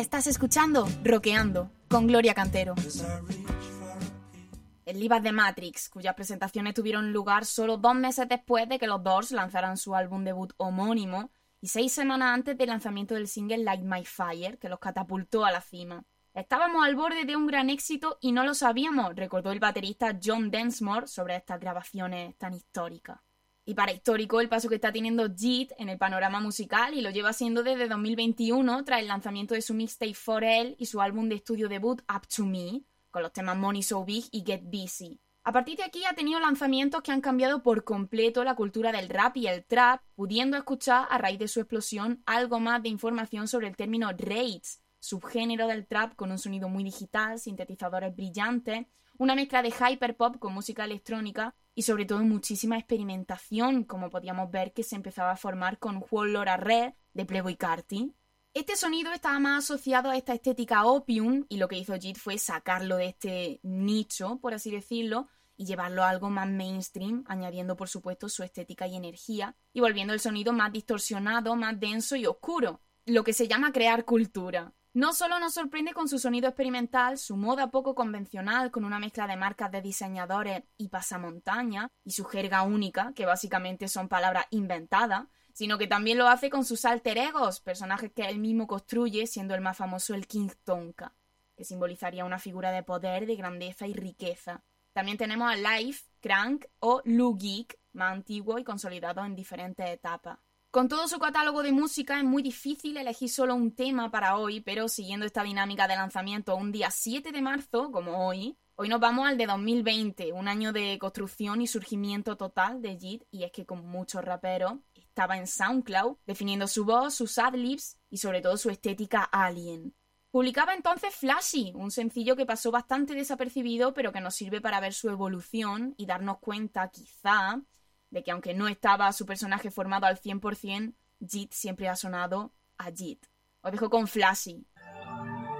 Estás escuchando Rockeando con Gloria Cantero. El Live at the Matrix, cuyas presentaciones tuvieron lugar solo 2 meses después de que los Doors lanzaran su álbum debut homónimo y 6 semanas antes del lanzamiento del single Light My Fire, que los catapultó a la cima. Estábamos al borde de un gran éxito y no lo sabíamos, recordó el baterista John Densmore sobre estas grabaciones tan históricas. Y para histórico el paso que está teniendo JID en el panorama musical, y lo lleva haciendo desde 2021 tras el lanzamiento de su mixtape For Elle y su álbum de estudio debut Up to Me, con los temas Money So Big y Get Busy. A partir de aquí ha tenido lanzamientos que han cambiado por completo la cultura del rap y el trap, pudiendo escuchar a raíz de su explosión algo más de información sobre el término raids, subgénero del trap con un sonido muy digital, sintetizadores brillantes, una mezcla de hyperpop con música electrónica y sobre todo muchísima experimentación, como podíamos ver que se empezaba a formar con Whole Lotta Red de Playboi Carti. Este sonido estaba más asociado a esta estética opium y lo que hizo JID fue sacarlo de este nicho, por así decirlo, y llevarlo a algo más mainstream, añadiendo por supuesto su estética y energía y volviendo el sonido más distorsionado, más denso y oscuro, lo que se llama crear cultura. No solo nos sorprende con su sonido experimental, su moda poco convencional con una mezcla de marcas de diseñadores y pasamontaña y su jerga única, que básicamente son palabras inventadas, sino que también lo hace con sus alter egos, personajes que él mismo construye, siendo el más famoso el King Tonka, que simbolizaría una figura de poder, de grandeza y riqueza. También tenemos a Life, Crank o Lou Geek, más antiguo y consolidado en diferentes etapas. Con todo su catálogo de música es muy difícil elegir solo un tema para hoy, pero siguiendo esta dinámica de lanzamiento un día 7 de marzo, como hoy nos vamos al de 2020, un año de construcción y surgimiento total de JID, y es que con muchos raperos estaba en SoundCloud, definiendo su voz, sus adlibs y sobre todo su estética alien. Publicaba entonces Flashy, un sencillo que pasó bastante desapercibido, pero que nos sirve para ver su evolución y darnos cuenta, quizá, de que aunque no estaba su personaje formado al 100%, JID siempre ha sonado a JID. Os dejo con Flashy.